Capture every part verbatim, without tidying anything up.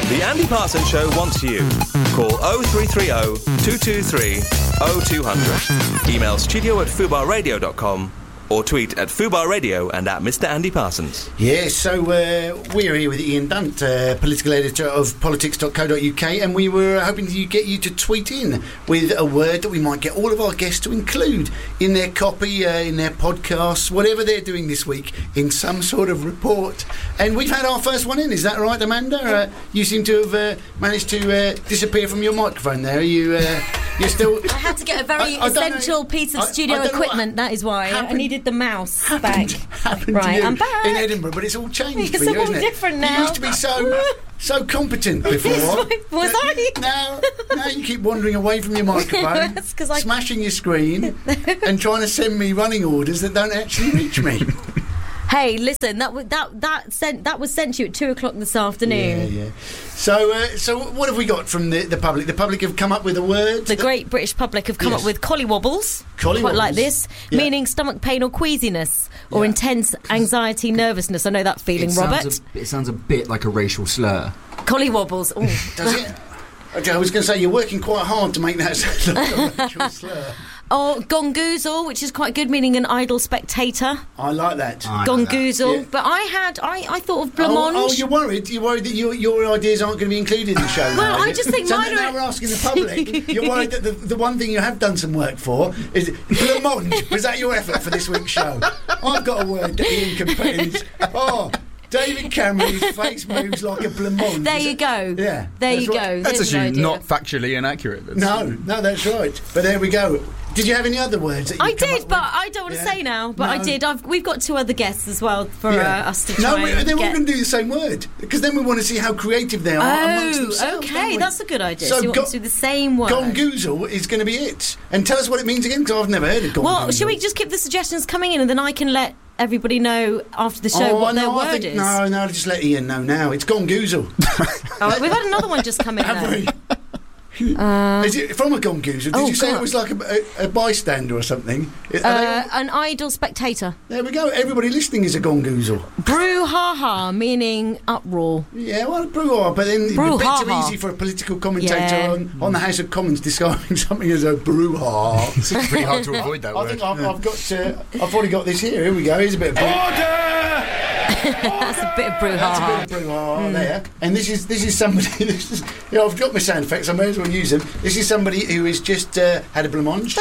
The Andy Parsons Show wants you. Call oh three three oh, two two three, oh two hundred. Email studio at fubar radio dot com or tweet at Fubar Radio and at Mister Andy Parsons. Yes, so uh, we're here with Ian Dunt, uh, political editor of politics dot co dot uk, and we were hoping to get you to tweet in with a word that we might get all of our guests to include in their copy, uh, in their podcasts, whatever they're doing this week, in some sort of report. And we've had our first one in, is that right, Amanda? Uh, you seem to have uh, managed to uh, disappear from your microphone there. Are you, uh, you're still... I had to get a very I, I essential piece of I, studio I equipment, that is why. happened, I needed the mouse happened, back. Happened right, to you I'm back. in Edinburgh, but it's all changed It's for you, all isn't it? different now. You used to be so so competent before. Was I? Now, now you keep wandering away from your microphone, That's 'cause I... smashing your screen, and trying to send me running orders that don't actually reach me. Hey, listen, that w- that that sent that was sent to you at two o'clock this afternoon. Yeah, yeah. So, uh, so what have we got from the, the public? The public have come up with a word. The great British public have come Yes. up with collywobbles, Collywobbles. quite like this, Yeah. meaning stomach pain or queasiness or Yeah. intense anxiety, nervousness. I know that feeling, it Robert. Sounds a, it sounds a bit like a racial slur. Collywobbles. Ooh. Does it? Okay, I was going to say you're working quite hard to make that sound like a racial slur. Or gongoozle, which is quite good, meaning an idle spectator. I like that. I like that. Gongoozle. Yeah. But I had, I, I thought of Oh, blancmange. oh, you're worried? You're worried that your, your ideas aren't going to be included in the show? Well, now, I is just it? think so mine now are- we're asking the public. You're worried that the, the one thing you have done some work for is blancmange. Was that your effort for this week's show? I've got a word that Ian can put in his... Oh, David Cameron's face moves like a blancmange. There Is you it- go. Yeah. There that's you right. go. That's There's an actually idea. not factually inaccurate. That's, No, no, that's right. But there we go. Did you have any other words that you I come did, up but with? I don't want to Yeah. say now. But I No. did. I've, we've got two other guests as well for Yeah. uh, us to No, try we, and then we're get. going to do the same word because then we want to see how creative they are amongst Oh, themselves. don't okay, we? that's a good idea. So So, you go- want to do the same word. Gongoozle is going to be it. And tell us what it means again, because I've never heard of Gongoozle. Well, shall we just keep the suggestions coming in, and then I can let everybody know after the show oh, what no, their I word think, is? No, no, just let Ian know now. It's Gongoozle. All right, we've had another one just come in. Have then. we? Uh, Is it from a Gongoozle? Did oh, you say God. it was like a, a, a bystander or something? Are they uh, all- an idle spectator. there we go. Everybody listening is a Gongoozle. Brouhaha, meaning uproar. Yeah, well, brouhaha, but then it's a bit too Brouhaha. easy for a political commentator Yeah. on, on the House of Commons describing something as a brouhaha. It's pretty hard to avoid that I word. think I've, I've got. Uh, I've already got this here. Here we go. Here's a bit of brouhaha. That's a bit of That's a brouhaha. bit of brouhaha there. And this is this is somebody. This is, you know, I've got my sound effects. I may as well use them. This is somebody who has just uh, had a blancmange.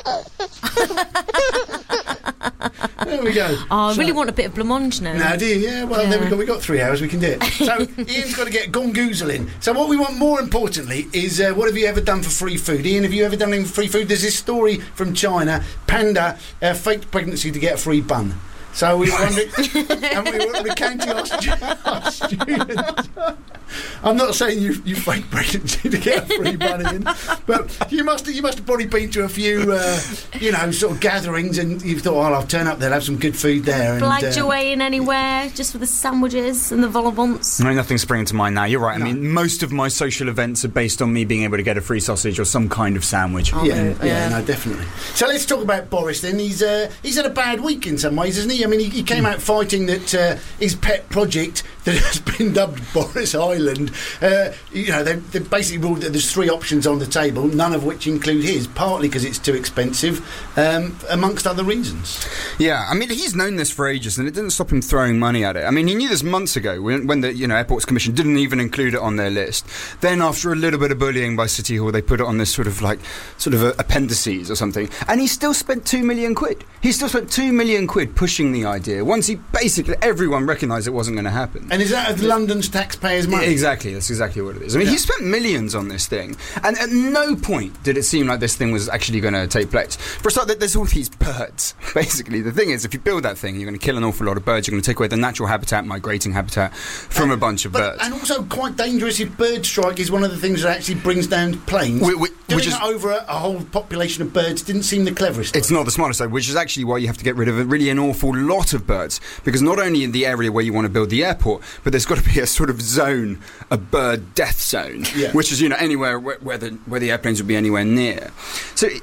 There we go. Oh, I So- really want a bit of blancmange now. Now, do you? Yeah, well, there we Yeah. go. We've got three hours, we can do it. So, Ian's got to get Gongoozle in. So, what we want more importantly is uh, what have you ever done for free food? Ian, have you ever done anything for free food? There's this story from China Panda uh, faked pregnancy to get a free bun. So, we wondered, and we were recounting our, stu- our students. I'm not saying you you fake pregnancy to get a free bun in, but you must you must have probably been to a few uh, you know sort of gatherings, and you thought, oh, I'll turn up. They'll have some good food there. Flagged and, uh, your way in anywhere just for the sandwiches and the vol au vents. No, nothing's springing to mind now. You're right. No. I mean, most of my social events are based on me being able to get a free sausage or some kind of sandwich. Oh, Yeah, yeah, yeah. no, definitely. So let's talk about Boris then. He's uh, he's had a bad week in some ways, hasn't he? I mean, he, he came out fighting that uh, his pet project that has been dubbed Boris Island, uh, you know, they they basically ruled that there's three options on the table, none of which include his, partly because it's too expensive, um, amongst other reasons. Yeah, I mean, he's known this for ages, and it didn't stop him throwing money at it. I mean, he knew this months ago when, when the you know Airports Commission didn't even include it on their list. Then, after a little bit of bullying by City Hall, they put it on this sort of like sort of a appendices or something. And he still spent two million quid. He still spent two million quid pushing the idea. Once he basically everyone recognised it wasn't going to happen. And is that of London's taxpayers' money? Exactly, that's exactly what it is. I mean, Yeah. he spent millions on this thing, and at no point did it seem like this thing was actually going to take place. For a start, there- there's all these birds. Basically, the thing is, if you build that thing, you're going to kill an awful lot of birds. You're going to take away the natural habitat, migrating habitat, from a bunch of But, birds. and also quite dangerous if bird strike is one of the things that actually brings down planes. Whi- whi- Doing which is- it over a, a whole population of birds didn't seem the cleverest. It's not the smartest side, which is actually why you have to get rid of a, really an awful lot of birds. Because not only in the area where you want to build the airport, but there's got to be a sort of zone, a bird death zone, Yeah. which is, you know, anywhere where, where, the, where the airplanes would be anywhere near. So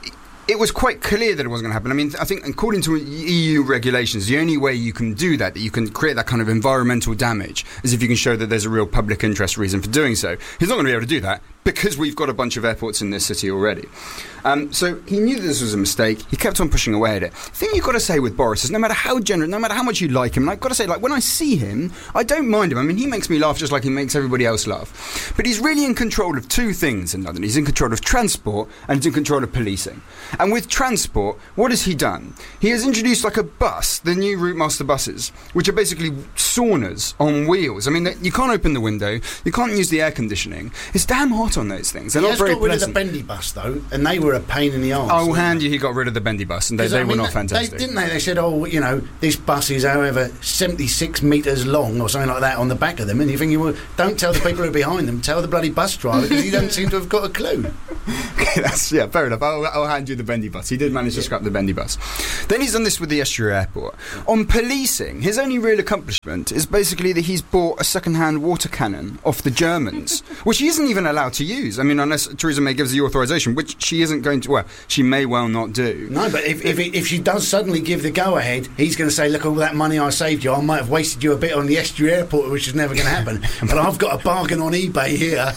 it was quite clear that it wasn't going to happen. I mean, I think according to E U regulations, the only way you can do that, that you can create that kind of environmental damage, is if you can show that there's a real public interest reason for doing so. He's not going to be able to do that because we've got a bunch of airports in this city already. Um, so he knew that this was a mistake. He kept on pushing away at it. The thing you've got to say with Boris is no matter how generous, no matter how much you like him, and I've got to say, like, when I see him, I don't mind him. I mean, he makes me laugh just like he makes everybody else laugh. But he's really in control of two things in London. He's in control of transport and he's in control of policing. And with transport, what has he done? He has introduced like a bus, the new Routemaster buses, which are basically saunas on wheels. I mean, they, you can't open the window, you can't use the air conditioning. It's damn hot on those things. They're he not has very got rid pleasant. of the bendy bus, though, and they were a pain in the arse. I will hand you, he got rid of the bendy bus, and they, they I mean, were not fantastic. They, didn't they? They said, oh, you know, this bus is however seventy-six metres long or something like that on the back of them, and you're thinking, well, don't tell the people who are behind them, tell the bloody bus driver, because he doesn't seem to have got a clue. Okay, that's, yeah, fair enough. I'll, I'll hand you the bendy bus. He did manage to scrap the bendy bus. Then he's done this with the Estuary Airport. On policing, his only real accomplishment is basically that he's bought a second-hand water cannon off the Germans, which he isn't even allowed to use. I mean, unless Theresa May gives the authorisation, which she isn't going to, well, she may well not do. No, but if, if, if she does suddenly give the go-ahead, he's going to say, look, all that money I saved you, I might have wasted you a bit on the Estuary Airport, which is never going to happen. But I've got a bargain on eBay here.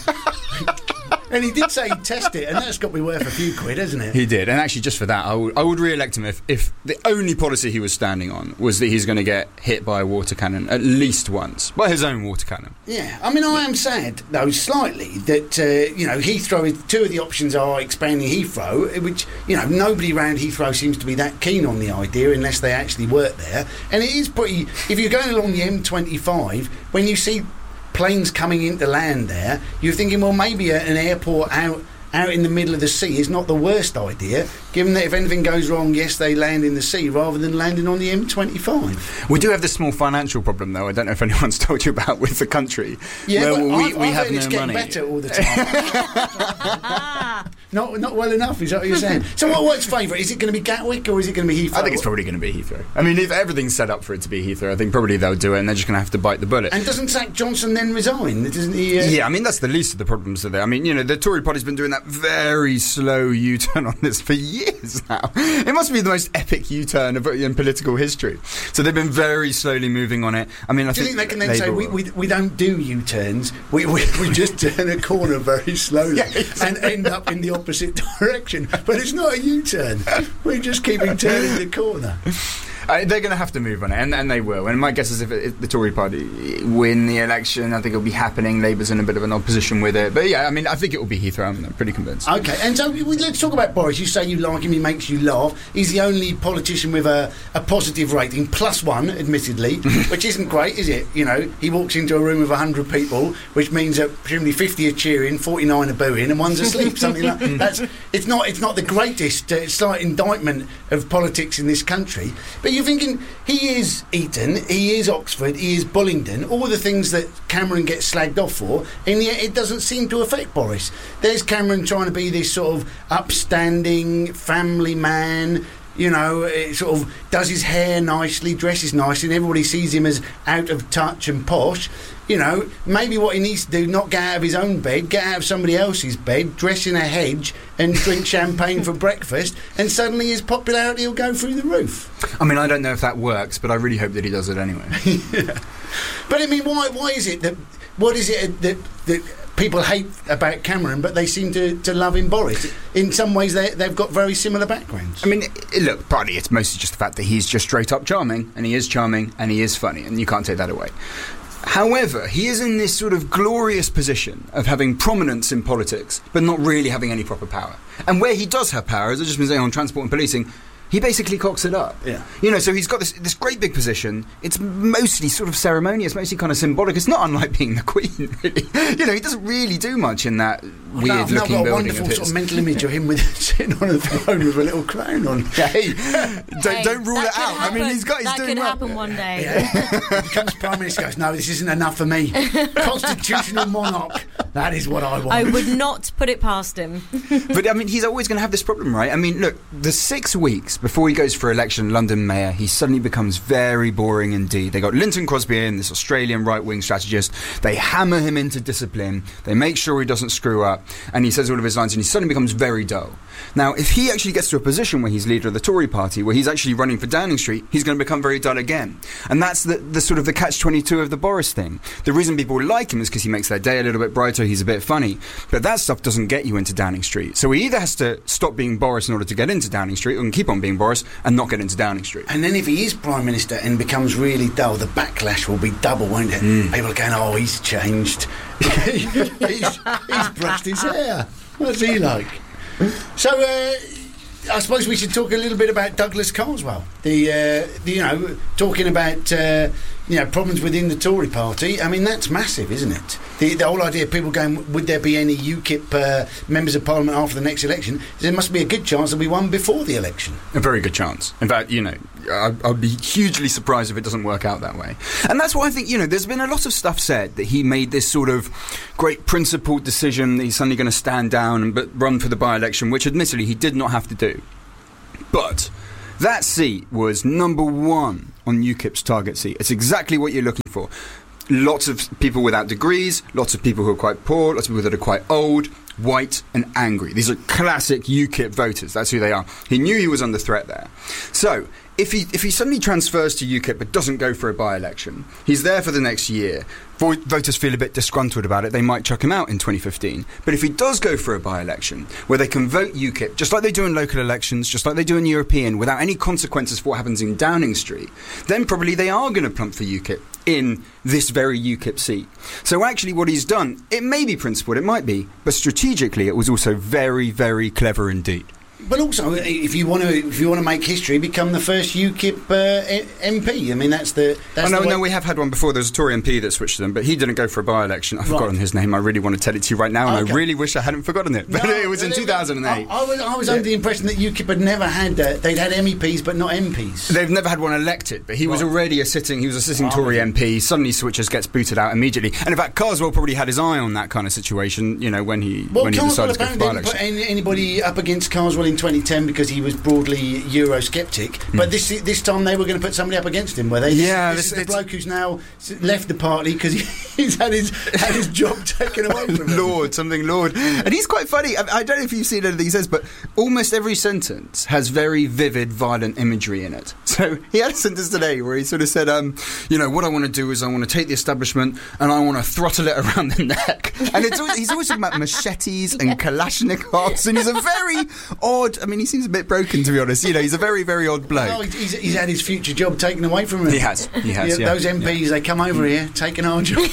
And he did say he'd test it, and that's got to be worth a few quid, hasn't it? He did, and actually just for that, I would, I would re-elect him if, if the only policy he was standing on was that he's going to get hit by a water cannon at least once, by his own water cannon. Yeah, I mean, I am sad, though, slightly, that, uh, you know, Heathrow, two of the options are expanding Heathrow, which, you know, nobody around Heathrow seems to be that keen on the idea unless they actually work there. And it is pretty, if you're going along the M twenty-five, when you see planes coming into land there, you're thinking, well, maybe a, an airport out out in the middle of the sea is not the worst idea, given that if anything goes wrong, yes, they land in the sea rather than landing on the M twenty-five. We do have this small financial problem, though. I don't know if anyone's told you about with the country. Yeah, where but we, I've, we I've have heard no it's getting money. better all the time. not not well enough, is that what you're saying? So what, what's favourite? Is it going to be Gatwick or is it going to be Heathrow? I think it's probably going to be Heathrow. I mean, if everything's set up for it to be Heathrow, I think probably they'll do it and they're just going to have to bite the bullet. And doesn't Zach Johnson then resign? Doesn't he? Uh... Yeah, I mean, that's the least of the problems there. I mean, you know, the Tory party's been doing that very slow U-turn on this for years now. It must be the most epic U-turn of, in political history. So they've been very slowly moving on it. I mean, I do you think, think they can then Labour say, we, we, we don't do U-turns, we, we, we just turn a corner very slowly yeah, exactly. and end up in the opposite direction. But it's not a U-turn. We're just keeping turning the corner. Uh, they're going to have to move on it, and, and they will. And my guess is if, it, if the Tory party win the election, I think it'll be happening. Labour's in a bit of an opposition with it. But yeah, I mean, I think it will be Heathrow. I'm pretty convinced. Okay, and so we, let's talk about Boris. You say you like him, he makes you laugh. He's the only politician with a, a positive rating, plus one, admittedly, which isn't great, is it? You know, he walks into a room with one hundred people, which means that presumably fifty are cheering, forty-nine are booing, and one's asleep, something like that. That's, it's not, it's not the greatest uh, slight indictment of politics in this country. But you're thinking, he is Eton, he is Oxford, he is Bullingdon, all the things that Cameron gets slagged off for, and yet it doesn't seem to affect Boris. There's Cameron trying to be this sort of upstanding family man, you know, it sort of does his hair nicely, dresses nicely, and everybody sees him as out of touch and posh. You know, maybe what he needs to do, not get out of his own bed, get out of somebody else's bed, dress in a hedge and drink champagne for breakfast, and suddenly his popularity will go through the roof. I mean, I don't know if that works, but I really hope that he does it anyway. Yeah. But I mean, why why is it that, what is it that, that people hate about Cameron, but they seem to, to love in Boris? In some ways, they, they've got very similar backgrounds. I mean, it, look, partly it's mostly just the fact that he's just straight up charming, and he is charming, and he is funny, and you can't take that away. However, he is in this sort of glorious position of having prominence in politics, but not really having any proper power. And where he does have power, as I've just been saying on transport and policing, he basically cocks it up. Yeah. You know, so he's got this this great big position. It's mostly sort of ceremonious, mostly kind of symbolic. It's not unlike being the Queen, really. You know, he doesn't really do much in that weird-looking I've now got a building wonderful of his. sort of mental image of him with sitting on a throne with a little crown on. Hey, don't, Hey, don't rule that it could out. I mean, happen. he's got. He's that doing could well. happen one day. Yeah. Becomes Prime Minister, goes, no, this isn't enough for me. Constitutional monarch. That is what I want. I would not put it past him. But I mean, he's always going to have this problem, right? I mean, look, the six weeks before he goes for election, London mayor, he suddenly becomes very boring indeed. They got Linton Crosby in, this Australian right-wing strategist. They hammer him into discipline. They make sure he doesn't screw up, and he says all of his lines, and he suddenly becomes very dull. Now, if he actually gets to a position where he's leader of the Tory party, where he's actually running for Downing Street, he's going to become very dull again. And that's the, the sort of the catch twenty-two of the Boris thing. The reason people like him is because he makes their day a little bit brighter, he's a bit funny. But that stuff doesn't get you into Downing Street. So he either has to stop being Boris in order to get into Downing Street, or can keep on being Boris and not get into Downing Street. And then if he is Prime Minister and becomes really dull, the backlash will be double, won't it? Mm. People are going, oh, he's changed. he's, he's brushed his hair. What's he like? So, uh, I suppose we should talk a little bit about Douglas Carswell. The, uh, the you know, talking about uh, you know problems within the Tory party. I mean, that's massive, isn't it? The, the whole idea of people going, would there be any UKIP uh, members of Parliament after the next election? There must be a good chance there'll be one before the election. A very good chance. In fact, you know, I, I'd be hugely surprised if it doesn't work out that way. And that's why I think, you know, there's been a lot of stuff said that he made this sort of great principled decision that he's suddenly going to stand down and but run for the by-election, which admittedly he did not have to do. But that seat was number one on UKIP's target seat. It's exactly what you're looking for. Lots of people without degrees, lots of people who are quite poor, lots of people that are quite old, white and angry. These are classic UKIP voters. That's who they are. He knew he was under threat there. So if he if he suddenly transfers to UKIP but doesn't go for a by-election, he's there for the next year. Vo- voters feel a bit disgruntled about it. They might chuck him out in twenty fifteen. But if he does go for a by-election where they can vote UKIP, just like they do in local elections, just like they do in European, without any consequences for what happens in Downing Street, then probably they are going to plump for UKIP in this very UKIP seat. So actually what he's done, it may be principled, it might be, but strategically it was also very, very clever indeed. But also, if you want to, if you want to make history, become the first UKIP uh, M P. I mean, that's the. That's oh no, the no, we have had one before. There was a Tory M P that switched to them, but he didn't go for a by-election. I've Right. forgotten his name. I really want to tell it to you right now, and Okay. I really wish I hadn't forgotten it. But No, it was in they- two thousand eight. I, I was, I was under the impression that UKIP had never had. Uh, they'd had M E Ps, but not M Ps. They've never had one elected, but he was Right. already a sitting. He was a sitting Oh, Tory okay. M P. Suddenly switches, gets booted out immediately. And in fact, Carswell probably had his eye on that kind of situation. You know, when he Well, when he Carswell decided to go for apparently didn't put by-election. any, anybody up against Carswell in twenty ten because he was broadly Eurosceptic. But this this time they were going to put somebody up against him, were they? This, Yeah, this, this- is the it's- bloke who's now s- left the party because he, he's had his had his job taken away from him. Lord, something Lord. And he's quite funny. I, I don't know if you've seen anything he says, but almost every sentence has very vivid, violent imagery in it. So he had a sentence today where he sort of said, um, you know, what I want to do is I want to take the establishment and I want to throttle it around the neck. And it's always, he's always talking about machetes and Kalashnikovs, and he's a very odd, I mean, he seems a bit broken, to be honest. You know, he's a very, very odd bloke. Oh, he's, he's had his future job taken away from him. He has, he has, yeah. Those M Ps, Yeah. they come over here, taking our job.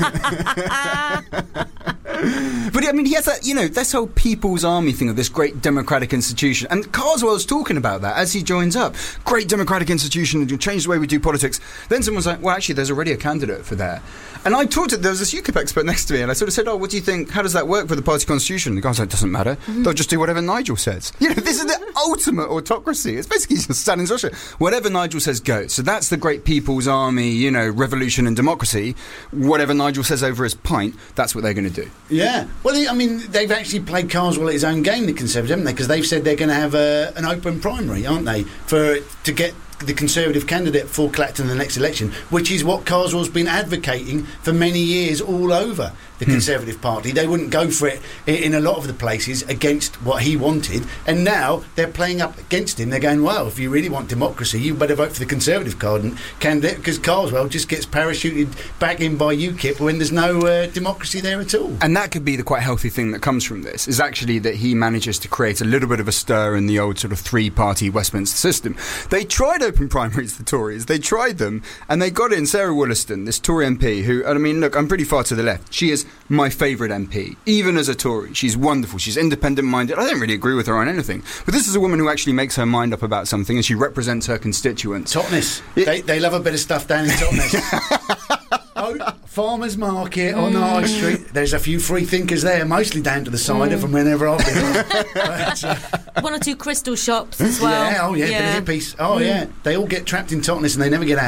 But I mean, he has that, you know, this whole People's Army thing of this great democratic institution. And Carswell's talking about that as he joins up. Great democratic institution, and change the way we do politics. Then someone's like, well, actually, there's already a candidate for that. And I talked to, there was this UKIP expert next to me, and I sort of said, oh, what do you think, how does that work for the party constitution? The guy's like, doesn't matter. Mm-hmm. They'll just do whatever Nigel says. You know, this is the ultimate autocracy. It's basically just Stalin's Russia. Whatever Nigel says goes. So that's the great People's Army, you know, revolution and democracy. Whatever Nigel says over his pint, that's what they're going to do. Yeah. Well, I mean, they've actually played Carswell at his own game, the Conservatives, haven't they? Because they've said they're going to have a, an open primary, aren't they, for to get the Conservative candidate for Clacton in the next election, which is what Carswell's been advocating for many years all over the Hmm. Conservative Party. They wouldn't go for it in, in a lot of the places against what he wanted, and now they're playing up against him. They're going, well, if you really want democracy, you better vote for the Conservative card- candidate, because Carswell just gets parachuted back in by UKIP when there's no uh, democracy there at all. And that could be the quite healthy thing that comes from this, is actually that he manages to create a little bit of a stir in the old sort of three-party Westminster system. They tried open primaries, the Tories. They tried them, and they got in Sarah Wollaston, this Tory M P, who, I mean, look, I'm pretty far to the left. She is my favourite M P, even as a Tory. She's wonderful. She's independent-minded. I don't really agree with her on anything. But this is a woman who actually makes her mind up about something, and she represents her constituents. Totnes. Yeah. They, they love a bit of stuff down in Totnes. Oh, Farmers Market on the High Street. There's a few free thinkers there, mostly down to the cider from whenever I've been. But, uh, One or two crystal shops as well. yeah, oh yeah, bit of hippies. Oh yeah, they all get trapped in Totnes and they never get out.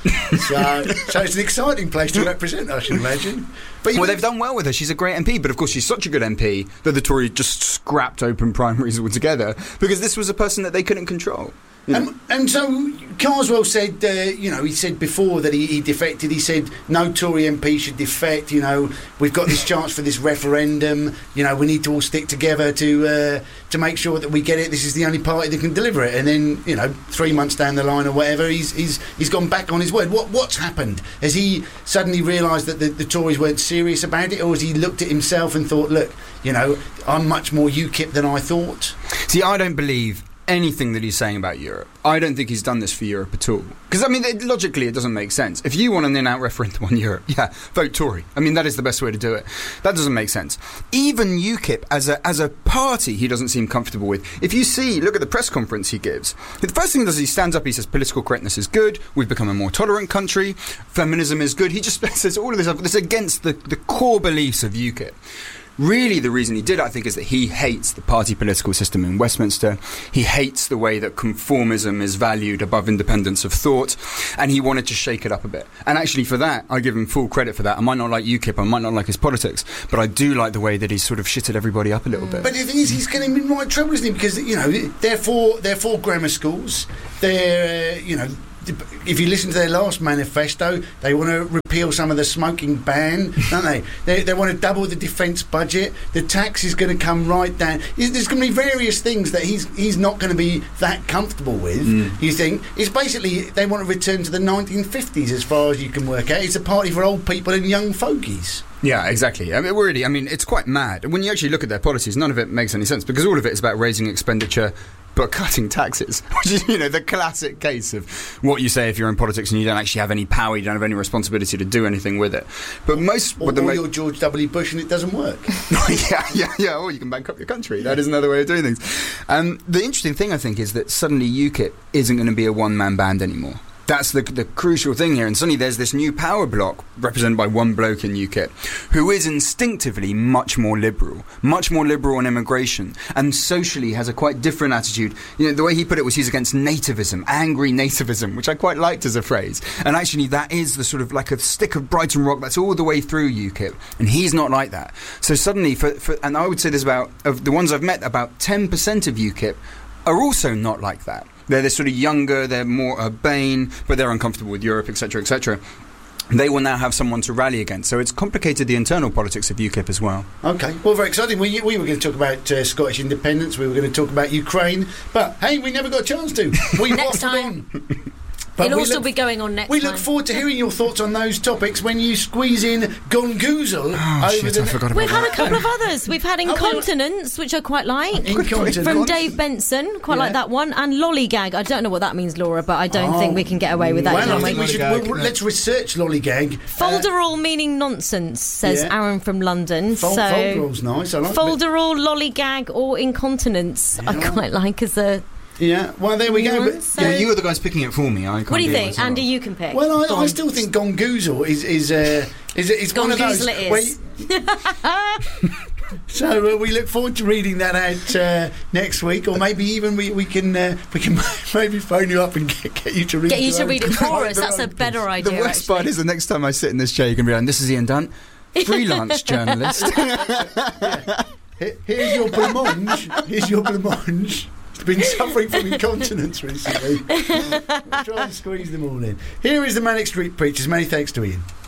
so, so it's an exciting place to represent, I should imagine. But well, they've done well with her. She's a great M P, but of course she's such a good M P that the Tories just scrapped open primaries altogether because this was a person that they couldn't control. You know? Um, and so Carswell said, uh, you know, he said before that he, he defected. He said no Tory M P should defect. You know, we've got this chance for this referendum. You know, we need to all stick together to uh, to make sure that we get it. This is the only party that can deliver it. And then, you know, three months down the line or whatever, he's he's he's gone back on his word. What what's happened? Has he suddenly realised that the, the Tories weren't serious about it, or has he looked at himself and thought, look, you know, I'm much more U KIP than I thought? See, I don't believe anything that he's saying about Europe. I don't think he's done this for Europe at all. Because, I mean, it, logically, it doesn't make sense. If you want an in-out referendum on Europe, yeah, vote Tory. I mean, that is the best way to do it. That doesn't make sense. Even U KIP, as a as a party, he doesn't seem comfortable with. If you see, look at the press conference he gives. The first thing he does is he stands up, he says, political correctness is good, we've become a more tolerant country, feminism is good. He just says all of this stuff. This is against the, the core beliefs of U KIP. Really, the reason he did it, I think, is that he hates the party political system in Westminster. He hates the way that conformism is valued above independence of thought, and he wanted to shake it up a bit. And actually, for that, I give him full credit for that. I might not like U KIP, I might not like his politics, but I do like the way that he's sort of shitted everybody up a little bit. But the thing is, he's getting in right trouble, isn't he? Because, you know, they're for, they're for grammar schools. They're, uh, you know... If you listen to their last manifesto, they want to repeal some of the smoking ban, don't they? They, they want to double the defence budget. The tax is going to come right down. There's going to be various things that he's he's not going to be that comfortable with. Mm. You think it's basically they want to return to the nineteen fifties, as far as you can work out. It's a party for old people and young fogies. Yeah, exactly. I mean, really, I mean, it's quite mad. When you actually look at their policies, none of it makes any sense because all of it is about raising expenditure but cutting taxes, which is, you know, the classic case of what you say if you're in politics and you don't actually have any power, you don't have any responsibility to do anything with it. But most... Or, or you're George W. Bush and it doesn't work. yeah, yeah, yeah, or you can bankrupt your country. That is another way of doing things. Um, the interesting thing, I think, is that suddenly U KIP isn't going to be a one-man band anymore. That's the, the crucial thing here. And suddenly there's this new power bloc represented by one bloke in U KIP who is instinctively much more liberal, much more liberal on immigration, and socially has a quite different attitude. You know, the way he put it was he's against nativism, angry nativism, which I quite liked as a phrase. And actually that is the sort of like a stick of Brighton rock that's all the way through U KIP. And he's not like that. So suddenly, for, for and I would say there's about, of the ones I've met, about ten percent of U KIP are also not like that. They're, they're sort of younger, they're more urbane, but they're uncomfortable with Europe, et cetera, et cetera. They will now have someone to rally against. So it's complicated the internal politics of U KIP as well. OK, well, very exciting. We, we were going to talk about uh, Scottish independence, we were going to talk about Ukraine, but, hey, we never got a chance to. We next time. On. But It'll also look, be going on next We time. look forward to hearing your thoughts on those topics when you squeeze in Gongoozle. Oh, over shit, the I forgot about We've that. had a couple of others. We've had Incontinence, which I quite like. Incontinence. From Dave Benson, quite Yeah. like that one. And Lollygag. I don't know what that means, Laura, but I don't Oh. think we can get away with that, Well, can I we? think we should. Lollygag, We'll, no. let's research lollygag. Folderol meaning nonsense, says Yeah. Aaron from London. Fol- so Folderol's nice. I like it. Folderol, lollygag, or incontinence. I Yeah. quite like as a. Yeah. Well, there we go. But, So- Yeah, you were the guys picking it for me. I can't What do you it think, myself. Andy? You can pick. well, Go I, I on. still think Gongoozle is is uh, is is one of those. Gongoozle it where is. you- So uh, we look forward to reading that out uh, next week, or maybe even we, we can uh, we can maybe phone you up and get, get you to read. Get you your to own- read it for your us. That's a own better piece. idea. The worst part actually. is the next time I sit in this chair, you can be like, this is Ian Dunt, freelance journalist. Here- Here's your blancmange. Here's your blancmange. He's been suffering from incontinence recently. Try and squeeze them all in. Here is the Manic Street Preachers. Many thanks to Ian.